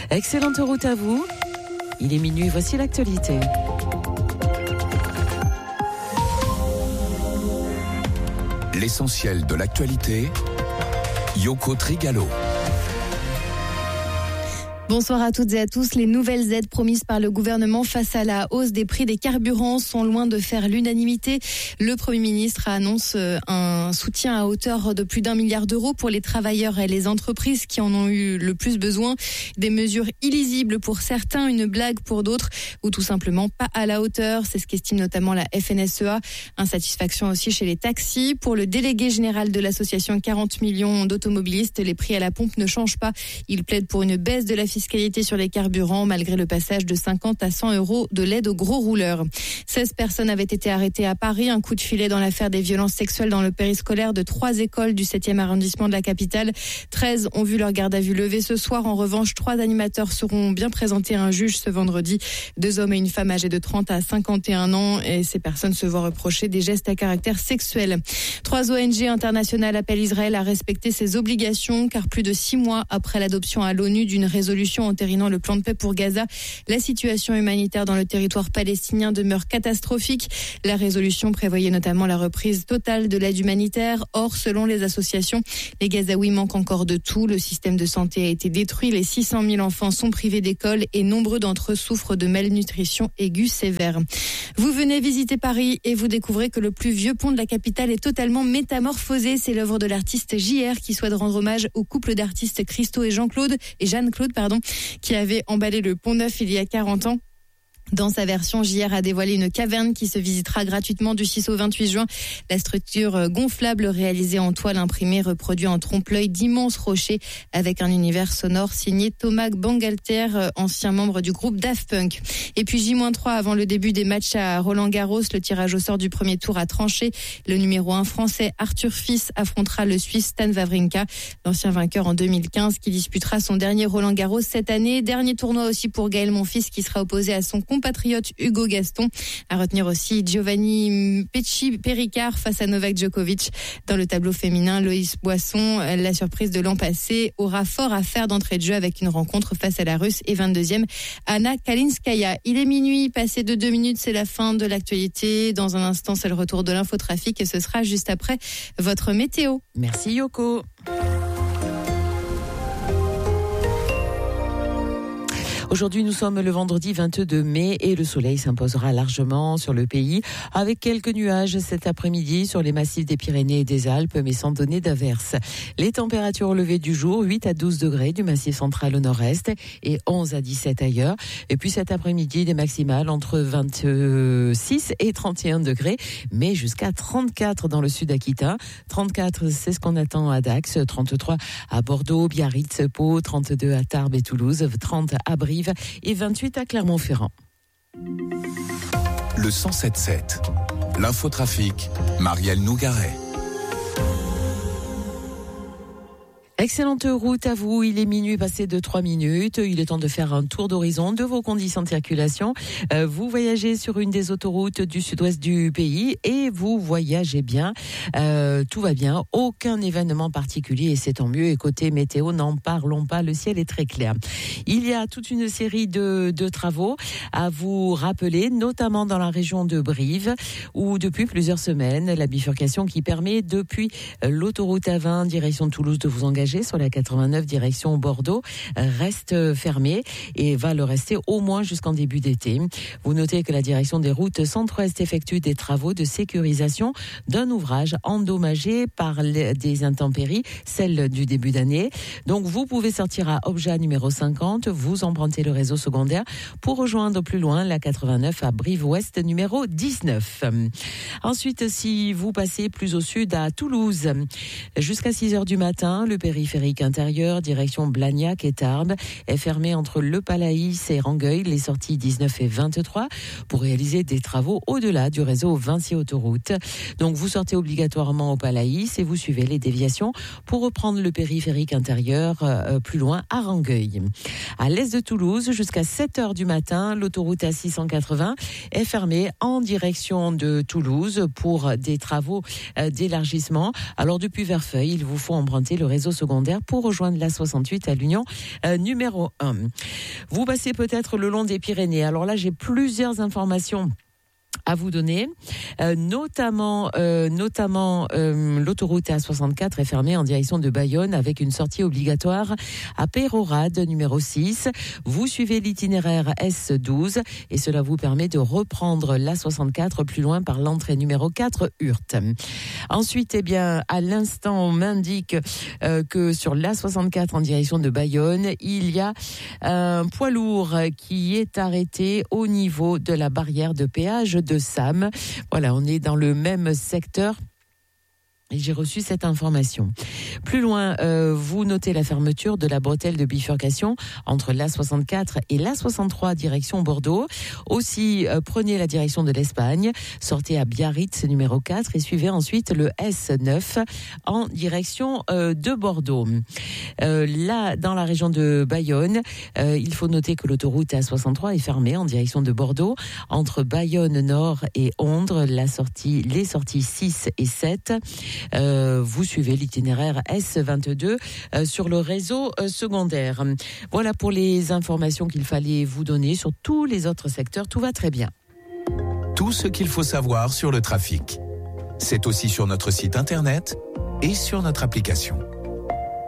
Excellente route à vous. Il est minuit, voici l'actualité. L'essentiel de l'actualité, Yoko Trigalo. Bonsoir à toutes et à tous. Les nouvelles aides promises par le gouvernement face à la hausse des prix des carburants sont loin de faire l'unanimité. Le Premier ministre annonce un soutien à hauteur de plus d'1 milliard d'euros pour les travailleurs et les entreprises qui en ont eu le plus besoin. Des mesures illisibles pour certains, une blague pour d'autres ou tout simplement pas à la hauteur. C'est ce qu'estime notamment la FNSEA. Insatisfaction aussi chez les taxis. Pour le délégué général de l'association 40 millions d'automobilistes, les prix à la pompe ne changent pas. Il plaide pour une baisse de la fiscalité sur les carburants malgré le passage de 50 à 100 euros de l'aide aux gros rouleurs. 16 personnes avaient été arrêtées à Paris. Un coup de filet dans l'affaire des violences sexuelles dans le périscolaire de 3 écoles du 7e arrondissement de la capitale. 13 ont vu leur garde à vue levée ce soir. En revanche, 3 animateurs seront bien présentés à un juge ce vendredi. 2 hommes et une femme âgés de 30 à 51 ans. Et ces personnes se voient reprocher des gestes à caractère sexuel. 3 ONG internationales appellent Israël à respecter ses obligations car plus de 6 mois après l'adoption à l'ONU d'une résolution entérinant le plan de paix pour Gaza, la situation humanitaire dans le territoire palestinien demeure catastrophique. La résolution prévoyait notamment la reprise totale de l'aide humanitaire. Or, selon les associations, les Gazaouis manquent encore de tout. Le système de santé a été détruit. Les 600 000 enfants sont privés d'école et nombreux d'entre eux souffrent de malnutrition aiguë sévère. Vous venez visiter Paris et vous découvrez que le plus vieux pont de la capitale est totalement métamorphosé. C'est l'œuvre de l'artiste JR qui souhaite rendre hommage au couple d'artistes Christo et Jeanne-Claude, qui avait emballé le Pont Neuf il y a 40 ans. Dans sa version, JR a dévoilé une caverne qui se visitera gratuitement du 6 au 28 juin. La structure gonflable réalisée en toile imprimée reproduit en trompe-l'œil d'immenses rochers avec un univers sonore signé Thomas Bangalter, ancien membre du groupe Daft Punk. Et puis J-3 avant le début des matchs à Roland-Garros, le tirage au sort du premier tour a tranché. Le numéro 1 français Arthur Fils affrontera le Suisse Stan Wawrinka, l'ancien vainqueur en 2015 qui disputera son dernier Roland-Garros cette année. Dernier tournoi aussi pour Gaël Monfils qui sera opposé à son compatriote Hugo Gaston. À retenir aussi Giovanni Péricard face à Novak Djokovic. Dans le tableau féminin, Loïs Boisson, la surprise de l'an passé, aura fort à faire d'entrée de jeu avec une rencontre face à la Russe et 22e Anna Kalinskaya. Il est minuit, passé de 2 minutes, c'est la fin de l'actualité. Dans un instant, c'est le retour de l'infotrafic et ce sera juste après votre météo. Merci Yoko. Aujourd'hui, nous sommes le vendredi 22 mai et le soleil s'imposera largement sur le pays avec quelques nuages cet après-midi sur les massifs des Pyrénées et des Alpes, mais sans donner d'averses. Les températures au lever du jour, 8 à 12 degrés du massif central au nord-est et 11 à 17 ailleurs. Et puis cet après-midi, des maximales entre 26 et 31 degrés, mais jusqu'à 34 dans le sud Aquitain. 34, c'est ce qu'on attend à Dax, 33 à Bordeaux, Biarritz, Pau, 32 à Tarbes et Toulouse, 30 à Brive et 28 à Clermont-Ferrand. Le 107.7, l'infotrafic, Marielle Nougaret. Excellente route à vous, il est minuit passé de 3 minutes, il est temps de faire un tour d'horizon de vos conditions de circulation. Vous voyagez sur une des autoroutes du sud-ouest du pays et vous voyagez bien, tout va bien, aucun événement particulier et c'est tant mieux. Et côté météo, n'en parlons pas, le ciel est très clair. Il y a toute une série de travaux à vous rappeler, notamment dans la région de Brive où depuis plusieurs semaines, la bifurcation qui permet depuis l'autoroute A20 direction Toulouse de vous engager sur la 89 direction Bordeaux reste fermée et va le rester au moins jusqu'en début d'été. Vous notez que la direction des routes centre-ouest effectue des travaux de sécurisation d'un ouvrage endommagé par des intempéries, celle du début d'année. Donc vous pouvez sortir à Obja numéro 50, vous empruntez le réseau secondaire pour rejoindre plus loin la 89 à Brive-Ouest numéro 19. Ensuite, si vous passez plus au sud à Toulouse, jusqu'à 6h du matin, le périphérique intérieur, direction Blagnac et Tarbes, est fermé entre Le Palaïs et Rangueil, les sorties 19 et 23, pour réaliser des travaux au-delà du réseau Vinci Autoroute. Donc vous sortez obligatoirement au Palaïs et vous suivez les déviations pour reprendre le périphérique intérieur plus loin à Rangueil. À l'est de Toulouse, jusqu'à 7h du matin, l'autoroute A680 est fermée en direction de Toulouse pour des travaux d'élargissement. Alors depuis Verfeil, il vous faut emprunter le réseau secondaire secondaire pour rejoindre la 68 à l'Union numéro 1. Vous passez peut-être le long des Pyrénées. Alors là, j'ai plusieurs informations à vous donner, notamment l'autoroute A64 est fermée en direction de Bayonne avec une sortie obligatoire à Peyrorade numéro 6. Vous suivez l'itinéraire S12 et cela vous permet de reprendre l'A64 plus loin par l'entrée numéro 4 Hurte. Ensuite, à l'instant, on m'indique que sur l'A64 en direction de Bayonne, il y a un poids lourd qui est arrêté au niveau de la barrière de péage de Sam. Voilà, on est dans le même secteur. Et j'ai reçu cette information. Plus loin, vous notez la fermeture de la bretelle de bifurcation entre l'A64 et l'A63 direction Bordeaux. Aussi, prenez la direction de l'Espagne, sortez à Biarritz numéro 4 et suivez ensuite le S9 en direction de Bordeaux. Là, dans la région de Bayonne, il faut noter que l'autoroute A63 est fermée en direction de Bordeaux entre Bayonne Nord et Ondres, les sorties 6 et 7. Vous suivez l'itinéraire S22 sur le réseau secondaire. Voilà pour les informations qu'il fallait vous donner sur tous les autres secteurs. Tout va très bien. Tout ce qu'il faut savoir sur le trafic. C'est aussi sur notre site internet et sur notre application.